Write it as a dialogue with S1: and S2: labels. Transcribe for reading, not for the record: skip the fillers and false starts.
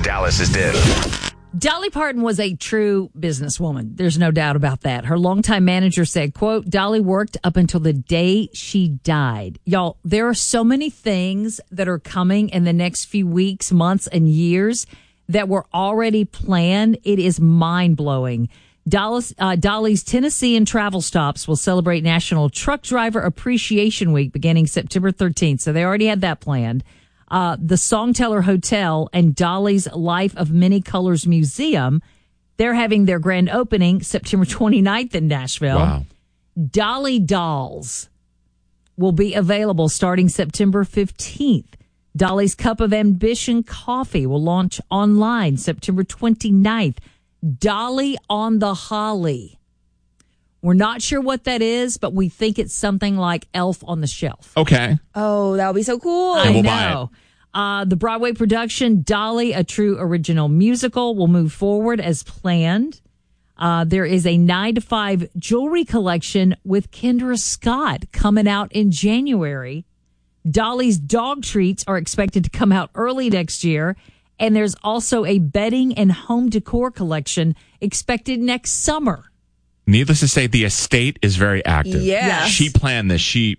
S1: Dallas is Den.
S2: Dolly Parton was a true businesswoman. There's no doubt about that. Her longtime manager said, quote, Dolly worked up until the day she died. Y'all, there are so many things that are coming in the next few weeks, months, and years that were already planned. It is mind-blowing. Dolly's Tennessee and travel stops will celebrate National Truck Driver Appreciation Week beginning September 13th. So they already had that planned. The Songteller Hotel and Dolly's Life of Many Colors Museum, they're having their grand opening September 29th in Nashville.
S3: Wow.
S2: Dolly Dolls will be available starting September 15th. Dolly's Cup of Ambition Coffee will launch online September 29th. Dolly on the Holly. We're not sure what that is, but we think it's something like Elf on the Shelf.
S3: Okay.
S4: Oh, that would be so cool.
S2: I
S3: we'll
S2: know. The Broadway production, Dolly, a true original musical, will move forward as planned. There is a 9 to 5 jewelry collection with Kendra Scott coming out in January. Dolly's dog treats are expected to come out early next year. And there's also a bedding and home decor collection expected next summer.
S3: Needless to say, the estate is very active.
S4: Yes.
S3: She planned this. She